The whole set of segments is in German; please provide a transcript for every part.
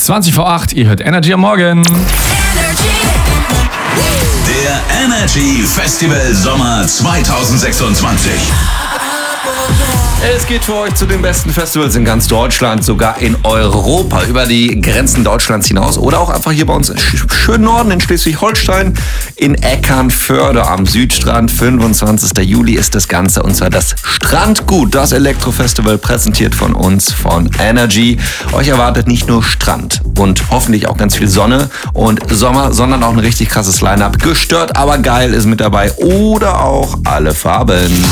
20 vor 8, ihr hört Energy am Morgen. Der Energy Festival Sommer 2026. Es geht für euch zu den besten Festivals in ganz Deutschland, sogar in Europa, über die Grenzen Deutschlands hinaus oder auch einfach hier bei uns im schönen Norden in Schleswig-Holstein in Eckernförde am Südstrand. 25. Juli ist das Ganze und zwar das Strandgut, das Elektrofestival präsentiert von uns, von Energy. Euch erwartet nicht nur Strand und hoffentlich auch ganz viel Sonne und Sommer, sondern auch ein richtig krasses Line-Up. Gestört, aber geil ist mit dabei oder auch alle Farben.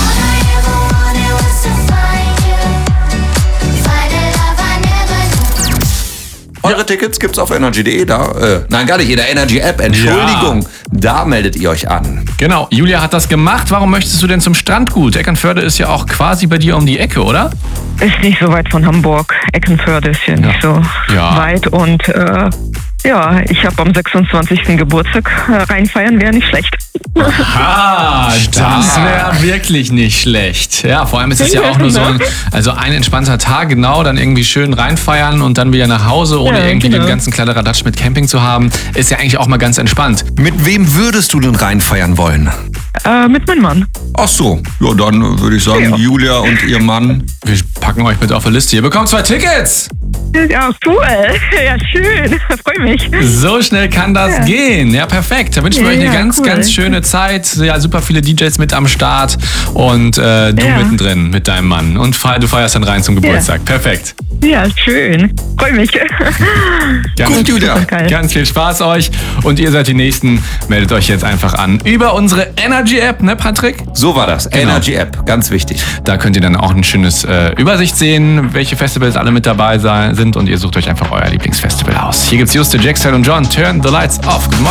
Eure Tickets gibt's auf energy.de, nein, gar nicht, in der Energy-App, Entschuldigung, da meldet ihr euch an. Genau, Julia hat das gemacht. Warum möchtest du denn zum Strandgut? Eckernförde ist ja auch quasi bei dir um die Ecke, oder? Ist nicht so weit von Hamburg. Eckernförde ist ja nicht so weit und ich habe am 26. Geburtstag reinfeiern, wäre nicht schlecht. Ah, das wäre wirklich nicht schlecht. Ja, vor allem ist es ja auch nur so ein entspannter Tag, genau, dann irgendwie schön reinfeiern und dann wieder nach Hause, ohne irgendwie den ganzen Kladderadatsch mit Camping zu haben. Ist ja eigentlich auch mal ganz entspannt. Mit wem würdest du denn reinfeiern wollen? Mit meinem Mann. Ach so, ja, dann würde ich sagen, Julia und ihr Mann. Wir packen euch mit auf die Liste. Ihr bekommt 2 Tickets. Ja, cool. Ja, schön. Freue mich. So schnell kann das gehen. Ja, perfekt. Da wünschen wir euch eine ganz schöne Zeit. Ja, super viele DJs mit am Start und du mittendrin mit deinem Mann. Und du feierst dann rein zum Geburtstag. Perfekt. Ja, schön. Freue mich. Gut, Julia. Ganz viel Spaß euch. Und ihr seid die Nächsten. Meldet euch jetzt einfach an über unsere Energy-App, ne, Patrick? So war das. Genau. Energy-App, ganz wichtig. Da könnt ihr dann auch ein schönes Übersicht sehen, welche Festivals alle mit dabei sind. Und ihr sucht euch einfach euer Lieblingsfestival aus. Hier gibt's Juste, Jackson und John. Turn the lights off.